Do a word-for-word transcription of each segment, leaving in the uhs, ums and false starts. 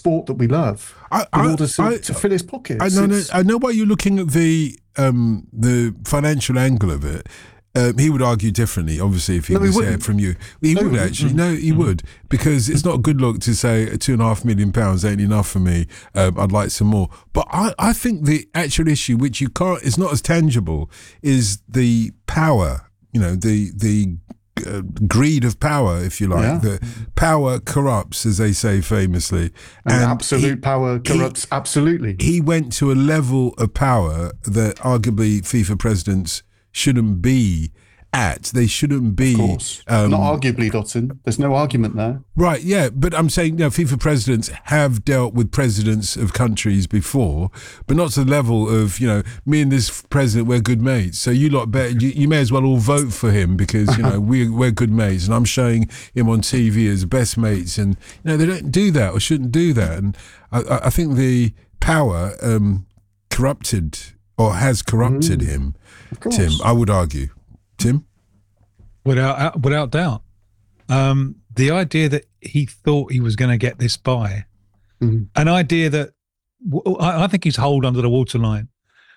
sport that we love I, in I, order to, I, to fill his pockets. I know, It's- I know why you're looking at the um, the financial angle of it. Um, he would argue differently, obviously, if he No, he was here wouldn't. from you. He No, would he actually. wouldn't. No, he would. Because it's not a good look to say two and a half million pounds ain't enough for me. Um, I'd like some more. But I, I think the actual issue, which you can't, is not as tangible, is the power, you know, the, the uh, greed of power, if you like. Yeah. The power corrupts, as they say famously. And, And absolute he- power corrupts he- absolutely. He went to a level of power that arguably FIFA presidents shouldn't be at. They shouldn't be. Of course. Um, Not arguably, Dotson. There's no argument there. right, yeah, but I'm saying, you know, FIFA presidents have dealt with presidents of countries before, but not to the level of, you know, me and this president, we're good mates. So you lot better, you, you may as well all vote for him because, you know, we, we're good mates. And I'm showing him on T V as best mates. And, you know, they don't do that or shouldn't do that. And I, I- I think the power um, corrupted or has corrupted Mm. him, Of course. Tim, I would argue. Tim? Without without doubt. Um, the idea that he thought he was going to get this by, Mhm. an idea that w- I, I think he's holed under the waterline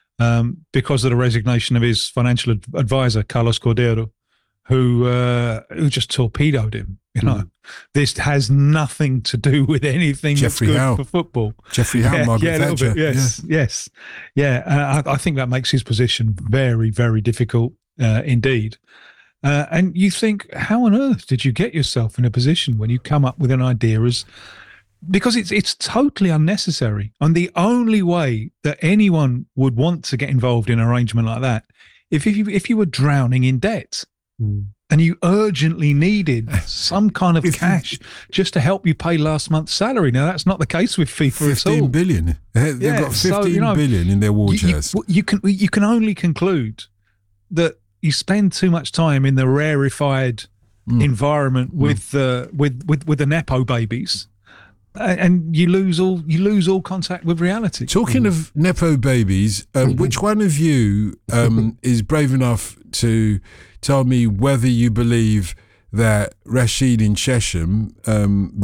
um, because of the resignation of his financial ad- advisor, Carlos Cordero, who uh, who just torpedoed him. You know, Mhm. this has nothing to do with anything Jeffrey that's good Howe. for football. Jeffrey Howe, yeah, Margaret yeah, a little Thatcher. bit. Yes, yes, yeah. Uh, I, I think that makes his position very, very difficult uh, indeed. Uh, and you think, how on earth did you get yourself in a position when you come up with an idea as because it's it's totally unnecessary. And the only way that anyone would want to get involved in an arrangement like that, if if you if you were drowning in debt Mm. and you urgently needed some kind of If you- cash just to help you pay last month's salary. Now that's not the case with FIFA at all. Fifteen billion. They've Yeah, got so, fifteen you know, billion in their war you, you, chest. you can you can only conclude that you spend too much time in the rarefied Mm. environment with the with, with with the nepo babies, uh, and you lose all you lose all contact with reality. Talking of nepo babies, um, which one of you um, is brave enough to tell me whether you believe that Rashid in Chesham, um,